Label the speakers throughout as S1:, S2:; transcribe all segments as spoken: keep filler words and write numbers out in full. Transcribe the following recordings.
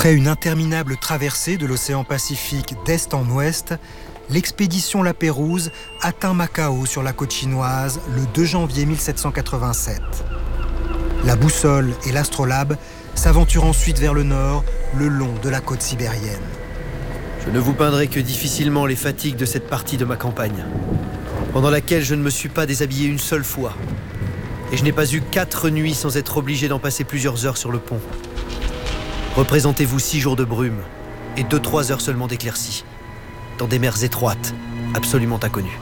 S1: Après une interminable traversée de l'océan Pacifique d'est en ouest, l'expédition La Pérouse atteint Macao sur la côte chinoise le deux janvier mille sept cent quatre-vingt-sept. La boussole et l'astrolabe s'aventurent ensuite vers le nord, le long de la côte sibérienne.
S2: Je ne vous peindrai que difficilement les fatigues de cette partie de ma campagne, pendant laquelle je ne me suis pas déshabillé une seule fois. Et je n'ai pas eu quatre nuits sans être obligé d'en passer plusieurs heures sur le pont. Représentez-vous six jours de brume et deux, trois heures seulement d'éclaircie, dans des mers étroites, absolument inconnues.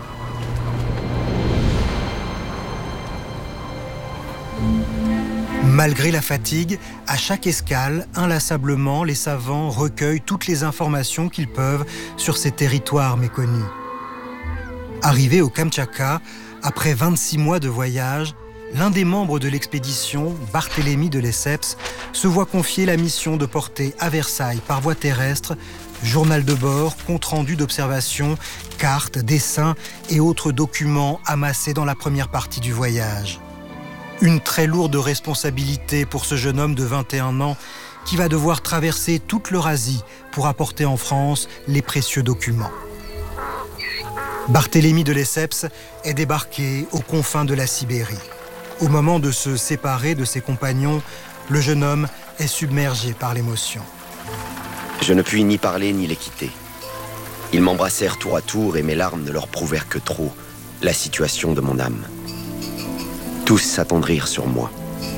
S1: Malgré la fatigue, à chaque escale, inlassablement, les savants recueillent toutes les informations qu'ils peuvent sur ces territoires méconnus. Arrivé au Kamtchatka, après vingt-six mois de voyage, l'un des membres de l'expédition, Barthélemy de Lesseps, se voit confier la mission de porter à Versailles par voie terrestre journal de bord, compte-rendu d'observation, cartes, dessins et autres documents amassés dans la première partie du voyage. Une très lourde responsabilité pour ce jeune homme de vingt et un ans qui va devoir traverser toute l'Eurasie pour apporter en France les précieux documents. Barthélemy de Lesseps est débarqué aux confins de la Sibérie. Au moment de se séparer de ses compagnons, le jeune homme est submergé par l'émotion.
S3: Je ne puis ni parler ni les quitter. Ils m'embrassèrent tour à tour et mes larmes ne leur prouvèrent que trop la situation de mon âme. Tous s'attendrirent sur moi.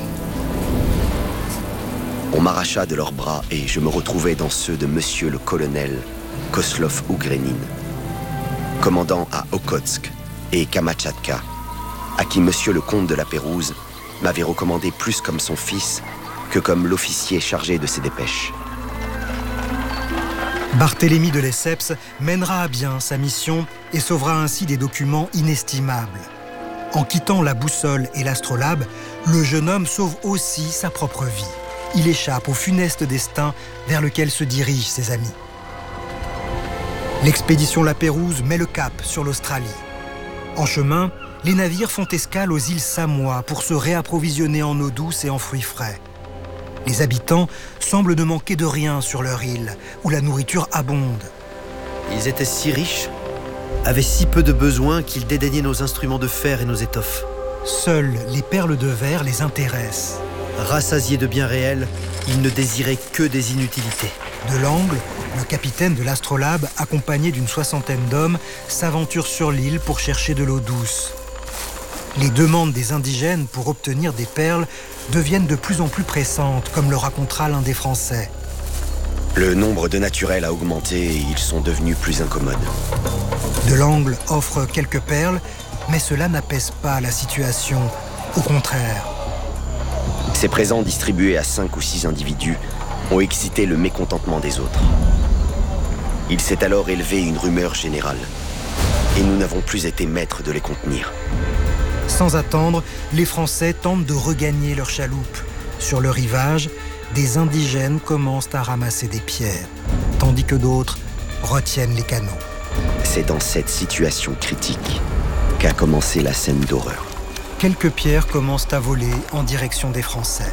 S3: On m'arracha de leurs bras et je me retrouvai dans ceux de monsieur le colonel Koslov Ougrenine, commandant à Okhotsk et Kamtchatka, à qui monsieur le comte de La Pérouse m'avait recommandé plus comme son fils que comme l'officier chargé de ses dépêches.
S1: Barthélemy de Lesseps mènera à bien sa mission et sauvera ainsi des documents inestimables. En quittant la boussole et l'astrolabe, le jeune homme sauve aussi sa propre vie. Il échappe au funeste destin vers lequel se dirigent ses amis. L'expédition La Pérouse met le cap sur l'Australie. En chemin, les navires font escale aux îles Samoa pour se réapprovisionner en eau douce et en fruits frais. Les habitants semblent ne manquer de rien sur leur île, où la nourriture abonde.
S2: Ils étaient si riches, avaient si peu de besoins qu'ils dédaignaient nos instruments de fer et nos étoffes.
S1: Seules les perles de verre les intéressent.
S2: Rassasiés de biens réels, ils ne désiraient que des inutilités.
S1: De l'Angle, le capitaine de l'astrolabe, accompagné d'une soixantaine d'hommes, s'aventure sur l'île pour chercher de l'eau douce. Les demandes des indigènes pour obtenir des perles deviennent de plus en plus pressantes, comme le racontera l'un des Français.
S3: Le nombre de naturels a augmenté et ils sont devenus plus incommodes.
S1: De l'Angle offre quelques perles, mais cela n'apaise pas la situation. Au contraire.
S3: Ces présents distribués à cinq ou six individus ont excité le mécontentement des autres. Il s'est alors élevé une rumeur générale, et nous n'avons plus été maîtres de les contenir.
S1: Sans attendre, les Français tentent de regagner leur chaloupe. Sur le rivage, des indigènes commencent à ramasser des pierres, tandis que d'autres retiennent les canons.
S3: C'est dans cette situation critique qu'a commencé la scène d'horreur.
S1: Quelques pierres commencent à voler en direction des Français.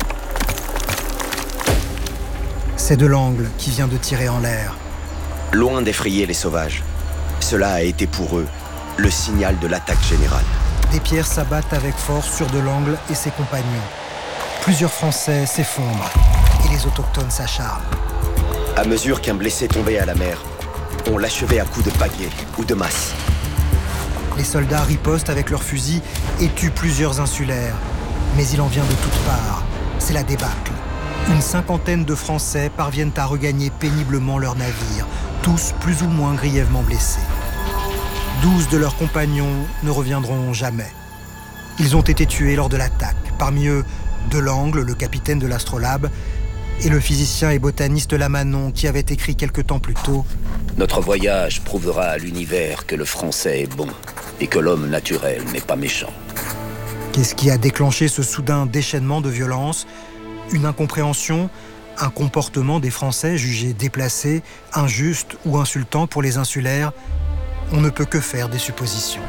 S1: C'est de l'Angle qui vient de tirer en l'air.
S3: Loin d'effrayer les sauvages, cela a été pour eux le signal de l'attaque générale.
S1: Des pierres s'abattent avec force sur de l'Angle et ses compagnons. Plusieurs Français s'effondrent et les autochtones s'acharnent.
S3: À mesure qu'un blessé tombait à la mer, on l'achevait à coups de pagaie ou de masse.
S1: Les soldats ripostent avec leurs fusils et tuent plusieurs insulaires. Mais il en vient de toutes parts. C'est la débâcle. Une cinquantaine de Français parviennent à regagner péniblement leur navire, tous plus ou moins grièvement blessés. Douze de leurs compagnons ne reviendront jamais. Ils ont été tués lors de l'attaque. Parmi eux, de l'Angle, le capitaine de l'astrolabe, et le physicien et botaniste Lamanon, qui avait écrit quelque temps plus tôt
S4: « Notre voyage prouvera à l'univers que le français est bon et que l'homme naturel n'est pas méchant. »
S1: Qu'est-ce qui a déclenché ce soudain déchaînement de violence? Une incompréhension, un comportement des Français jugés déplacés, injuste ou insultant pour les insulaires? On ne peut que faire des suppositions.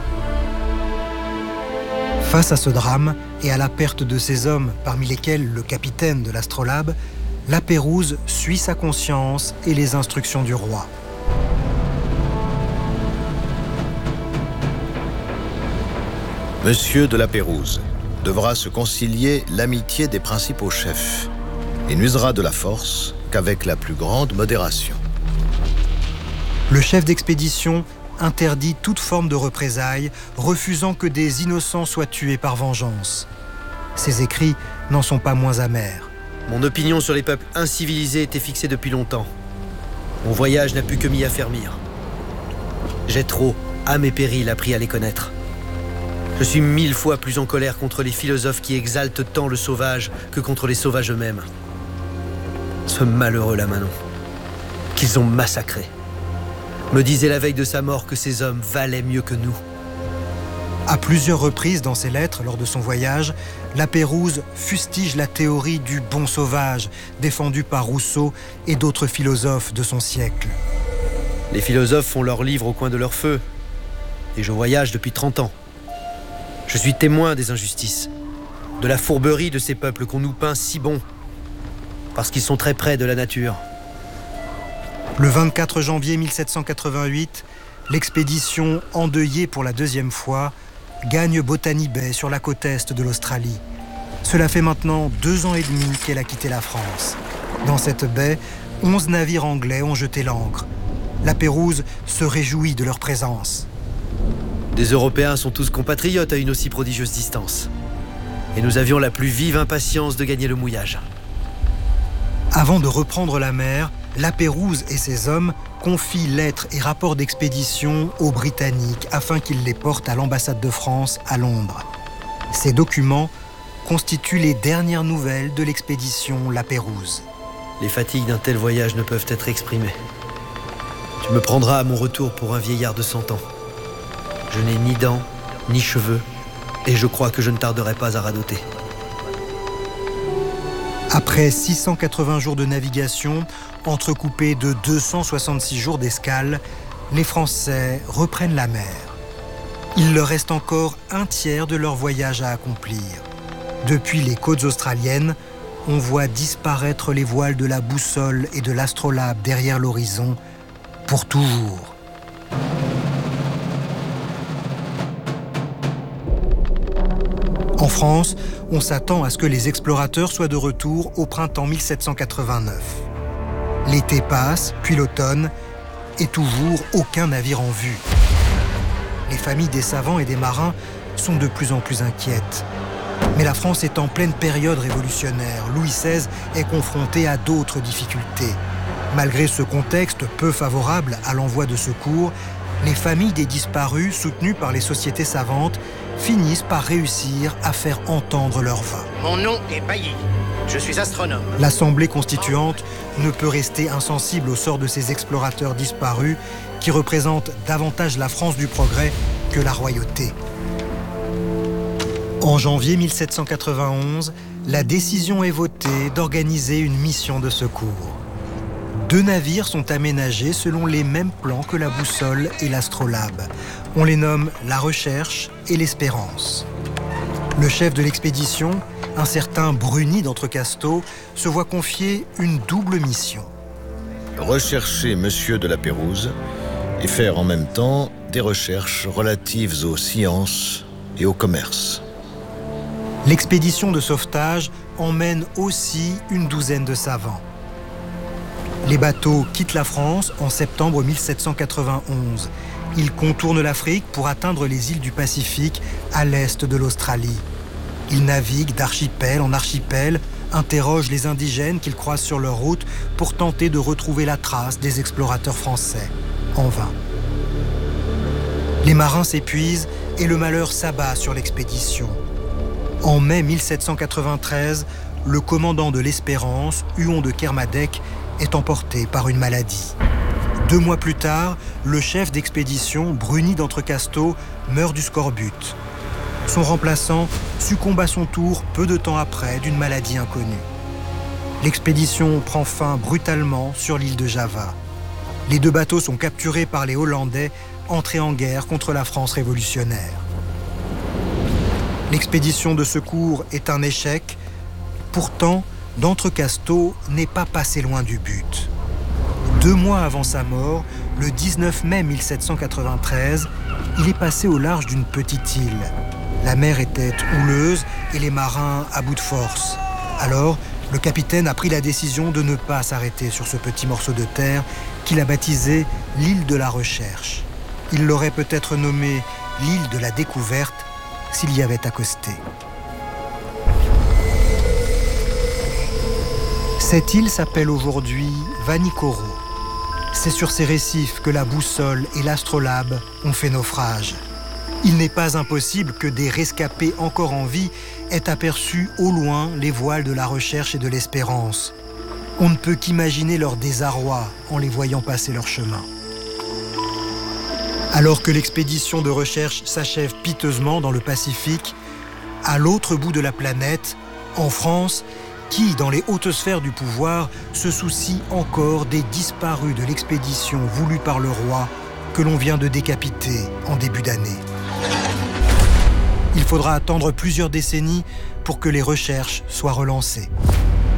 S1: Face à ce drame et à la perte de ces hommes, parmi lesquels le capitaine de l'astrolabe, La Pérouse suit sa conscience et les instructions du roi.
S5: Monsieur de la Pérouse devra se concilier l'amitié des principaux chefs et n'usera de la force qu'avec la plus grande modération.
S1: Le chef d'expédition interdit toute forme de représailles, refusant que des innocents soient tués par vengeance. Ses écrits n'en sont pas moins amers.
S2: Mon opinion sur les peuples incivilisés était fixée depuis longtemps. Mon voyage n'a pu que m'y affermir. J'ai trop, à mes périls, appris à les connaître. Je suis mille fois plus en colère contre les philosophes qui exaltent tant le sauvage que contre les sauvages eux-mêmes. Ce malheureux Lamanon, qu'ils ont massacré, me disait la veille de sa mort que ces hommes valaient mieux que nous.
S1: À plusieurs reprises dans ses lettres lors de son voyage, La Pérouse fustige la théorie du bon sauvage, défendue par Rousseau et d'autres philosophes de son siècle.
S2: Les philosophes font leurs livres au coin de leur feu, et je voyage depuis trente ans. Je suis témoin des injustices, de la fourberie de ces peuples qu'on nous peint si bons, parce qu'ils sont très près de la nature.
S1: Le vingt-quatre janvier mille sept cent quatre-vingt-huit, l'expédition, endeuillée pour la deuxième fois, gagne Botany Bay sur la côte est de l'Australie. Cela fait maintenant deux ans et demi qu'elle a quitté la France. Dans cette baie, onze navires anglais ont jeté l'ancre. La Pérouse se réjouit de leur présence.
S2: Des Européens sont tous compatriotes à une aussi prodigieuse distance. Et nous avions la plus vive impatience de gagner le mouillage.
S1: Avant de reprendre la mer, La Pérouse et ses hommes confient lettres et rapports d'expédition aux Britanniques afin qu'ils les portent à l'ambassade de France à Londres. Ces documents constituent les dernières nouvelles de l'expédition La Pérouse.
S2: Les fatigues d'un tel voyage ne peuvent être exprimées. Tu me prendras à mon retour pour un vieillard de cent ans. Je n'ai ni dents, ni cheveux, et je crois que je ne tarderai pas à radoter.
S1: Après six cent quatre-vingts jours de navigation, entrecoupés de deux cent soixante-six jours d'escale, les Français reprennent la mer. Il leur reste encore un tiers de leur voyage à accomplir. Depuis les côtes australiennes, on voit disparaître les voiles de la boussole et de l'astrolabe derrière l'horizon, pour toujours. En France, on s'attend à ce que les explorateurs soient de retour au printemps mille sept cent quatre-vingt-neuf. L'été passe, puis l'automne, et toujours aucun navire en vue. Les familles des savants et des marins sont de plus en plus inquiètes. Mais la France est en pleine période révolutionnaire. Louis seize est confronté à d'autres difficultés. Malgré ce contexte peu favorable à l'envoi de secours, les familles des disparus, soutenues par les sociétés savantes, finissent par réussir à faire entendre leur voix.
S6: Mon nom est Bailly. Je suis astronome.
S1: L'Assemblée constituante ne peut rester insensible au sort de ces explorateurs disparus qui représentent davantage la France du progrès que la royauté. En janvier mille sept cent quatre-vingt-onze, la décision est votée d'organiser une mission de secours. Deux navires sont aménagés selon les mêmes plans que la boussole et l'astrolabe. On les nomme la Recherche et l'Espérance. Le chef de l'expédition, un certain Bruni d'Entrecasteaux, se voit confier une double mission.
S5: Rechercher Monsieur de la Pérouse et faire en même temps des recherches relatives aux sciences et au commerce.
S1: L'expédition de sauvetage emmène aussi une douzaine de savants. Les bateaux quittent la France en septembre mille sept cent quatre-vingt-onze. Ils contournent l'Afrique pour atteindre les îles du Pacifique à l'est de l'Australie. Ils naviguent d'archipel en archipel, interrogent les indigènes qu'ils croisent sur leur route pour tenter de retrouver la trace des explorateurs français. En vain. Les marins s'épuisent et le malheur s'abat sur l'expédition. En mai mille sept cent quatre-vingt-treize, le commandant de l'Espérance, Huon de Kermadec, est emporté par une maladie. Deux mois plus tard, le chef d'expédition, Bruni d'Entrecasteaux, meurt du scorbut. Son remplaçant succombe à son tour peu de temps après d'une maladie inconnue. L'expédition prend fin brutalement sur l'île de Java. Les deux bateaux sont capturés par les Hollandais, entrés en guerre contre la France révolutionnaire. L'expédition de secours est un échec. Pourtant, d'Entrecasteaux n'est pas passé loin du but. Deux mois avant sa mort, le dix-neuf mai mille sept cent quatre-vingt-treize, il est passé au large d'une petite île. La mer était houleuse et les marins à bout de force. Alors, le capitaine a pris la décision de ne pas s'arrêter sur ce petit morceau de terre qu'il a baptisé l'île de la Recherche. Il l'aurait peut-être nommé l'île de la Découverte s'il y avait accosté. Cette île s'appelle aujourd'hui Vanikoro. C'est sur ces récifs que la boussole et l'astrolabe ont fait naufrage. Il n'est pas impossible que des rescapés encore en vie aient aperçu au loin les voiles de la Recherche et de l'Espérance. On ne peut qu'imaginer leur désarroi en les voyant passer leur chemin. Alors que l'expédition de recherche s'achève piteusement dans le Pacifique, à l'autre bout de la planète, en France, qui, dans les hautes sphères du pouvoir, se soucie encore des disparus de l'expédition voulue par le roi que l'on vient de décapiter en début d'année. Il faudra attendre plusieurs décennies pour que les recherches soient relancées.